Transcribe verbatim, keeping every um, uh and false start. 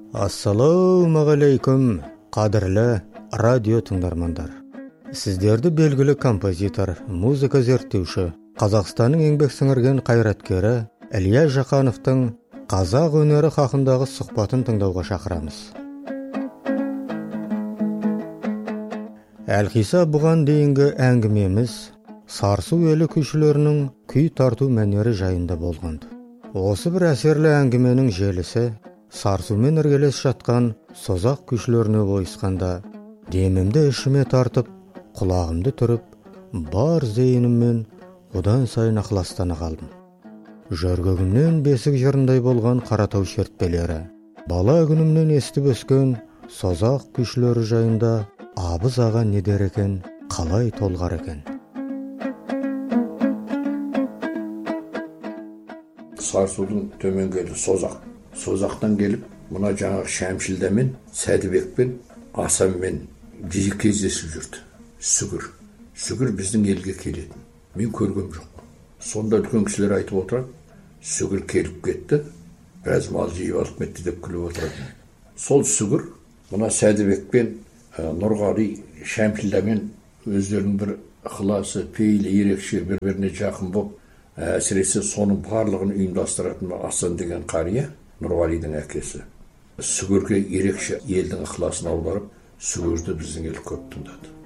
Ассалаумағалейкум, қадірлі радио тыңдармандар. Сіздерді белгілі композитор, музыка зерттеуші, Қазақстанның еңбек сіңірген қайраткері Илья Жақановтың қазақ өнері хақындағы сұхбатын тыңдауға шақырамыз. Әлқиса бұған дейінгі әңгімеміз Сарсу елі күйшілерінің күй тарту мәнері жайында болғанды. Осы бір әсерлі әңгіменің желісі Сарсумен іргелес жатқан созақ күйшілеріне ойысқанда, демімді ішіме тартып, құлағымды түріп, бар зейініммен одан сайын ықыластана қалдым. Жөргегімнен бесік жырындай болған Қаратау шертпелері, бала күнімнен естіп өскен созақ күйшілері жайында абыз аға не дер екен, қалай толғар екен. Сарсудың төменгелі Созақ. Созақтан келіп, мұна жаңағы Шәмшілдемен, Сәдібекпен, Асанмен жиі кездесіп жүрді. Сүгір. Сүгір біздің елге келетін. Мен көргем жоқ. Сонда үлкен кісілер айтып отырады, Сүгір келіп кетті, біраз мал жиып алып кетті деп күліп отырады. Сол Сүгір, мұна Сәдібекпен, Нұрғали, Шәмшілдемен өздерінің бір ықыласы, пейілі ерекше бір-біріне жақын болып, әсіресе соның барлығын ұйымдастыратын Асан деген қария, Нұрғалидың әкесі. Сүгірге ерекше елдің ықыласын аударып, Сүгірді біздің ел көп тыңдады.